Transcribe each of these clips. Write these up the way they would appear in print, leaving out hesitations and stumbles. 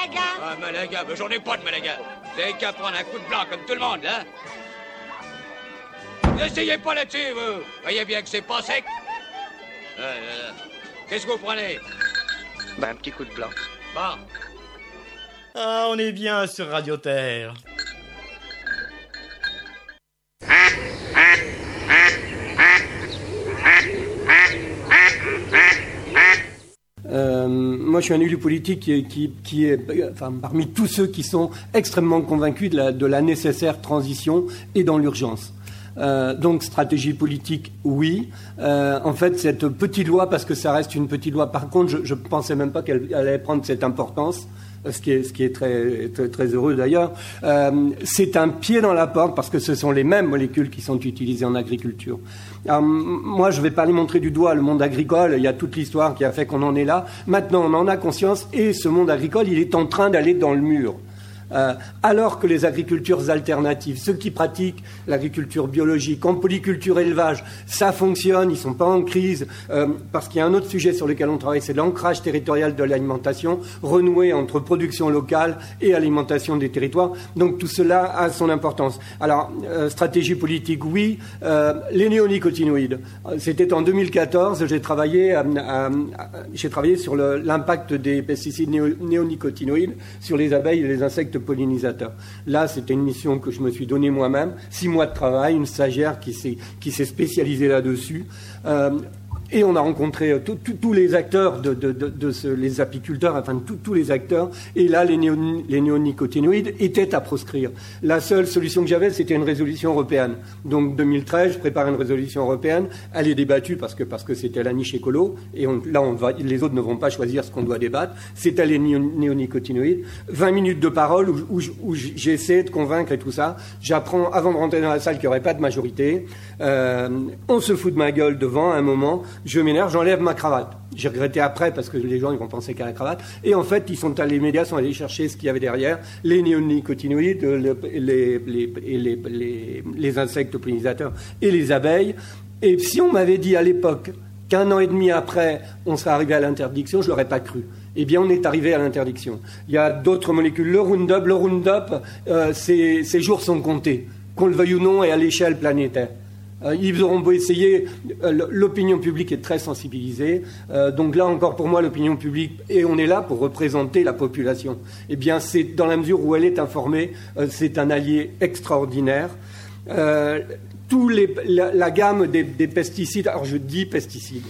Malaga. Ah, Malaga, mais j'en ai pas de Malaga. Vous avez qu'à prendre un coup de blanc comme tout le monde, là. N'essayez pas là-dessus, vous. Voyez bien que c'est pas sec. Qu'est-ce que vous prenez? Un petit coup de blanc. Bon. Ah, on est bien sur Radio Terre. Moi, je suis un élu politique qui est parmi tous ceux qui sont extrêmement convaincus de la nécessaire transition et dans l'urgence. Donc, stratégie politique, oui. En fait, cette petite loi, parce que ça reste une petite loi, par contre, je ne pensais même pas qu'elle allait prendre cette importance. Ce qui est très, très, très heureux d'ailleurs, c'est un pied dans la porte parce que ce sont les mêmes molécules qui sont utilisées en agriculture. Alors, moi, je ne vais pas les montrer du doigt, le monde agricole, il y a toute l'histoire qui a fait qu'on en est là. Maintenant, on en a conscience et ce monde agricole, il est en train d'aller dans le mur. Alors que les agricultures alternatives, ceux qui pratiquent l'agriculture biologique, en polyculture élevage, ça fonctionne, ils ne sont pas en crise, parce qu'il y a un autre sujet sur lequel on travaille, c'est l'ancrage territorial de l'alimentation, renoué entre production locale et alimentation des territoires. Donc tout cela a son importance. Alors, stratégie politique, oui. Les néonicotinoïdes, c'était en 2014, j'ai travaillé sur l'impact des pesticides néonicotinoïdes sur les abeilles et les insectes pollinisateurs. Là, c'était une mission que je me suis donnée moi-même, 6 mois de travail, une stagiaire qui s'est spécialisée là-dessus. Et on a rencontré tous les acteurs, les apiculteurs, enfin tous les acteurs. Et là, les néonicotinoïdes étaient à proscrire. La seule solution que j'avais, c'était une résolution européenne. Donc 2013, je prépare une résolution européenne. Elle est débattue parce que c'était la niche écolo. Et les autres ne vont pas choisir ce qu'on doit débattre. C'était les néonicotinoïdes. 20 minutes de parole où j'ai essayé de convaincre et tout ça. J'apprends, avant de rentrer dans la salle, qu'il n'y aurait pas de majorité. On se fout de ma gueule devant à un moment. Je m'énerve, j'enlève ma cravate. J'ai regretté après parce que les gens ils vont penser qu'à la cravate. Et en fait, les médias sont allés chercher ce qu'il y avait derrière, les néonicotinoïdes, les insectes pollinisateurs et les abeilles. Et si on m'avait dit à l'époque qu'un an et demi après, on serait arrivé à l'interdiction, je ne l'aurais pas cru. Eh bien, on est arrivé à l'interdiction. Il y a d'autres molécules. Le Roundup, ses jours sont comptés, qu'on le veuille ou non, et à l'échelle planétaire. Ils auront beau essayer, l'opinion publique est très sensibilisée. Donc là encore, pour moi, l'opinion publique, et on est là pour représenter la population. Eh bien, c'est dans la mesure où elle est informée, c'est un allié extraordinaire. La gamme des pesticides, alors je dis pesticides,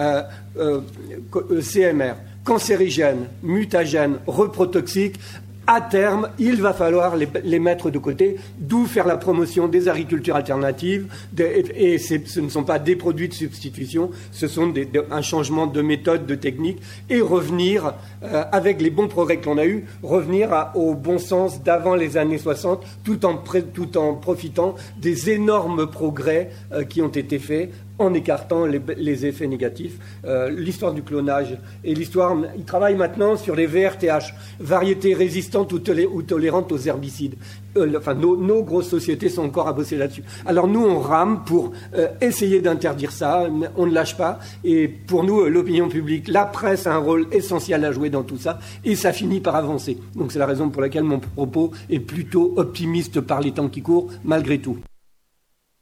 CMR, cancérigènes, mutagènes, reprotoxiques, à terme, il va falloir les mettre de côté, d'où faire la promotion des agricultures alternatives. Ce ne sont pas des produits de substitution, ce sont un changement de méthode, de technique, et revenir, avec les bons progrès que l'on a eus, revenir au bon sens d'avant les années 60, tout en profitant des énormes progrès qui ont été faits, en écartant les effets négatifs. L'histoire du clonage et ils travaillent maintenant sur les VRTH, variétés résistantes ou tolérantes aux herbicides. Nos grosses sociétés sont encore à bosser là-dessus. Alors nous, on rame pour essayer d'interdire ça, on ne lâche pas, et pour nous, l'opinion publique, la presse a un rôle essentiel à jouer dans tout ça, et ça finit par avancer. Donc c'est la raison pour laquelle mon propos est plutôt optimiste par les temps qui courent, malgré tout.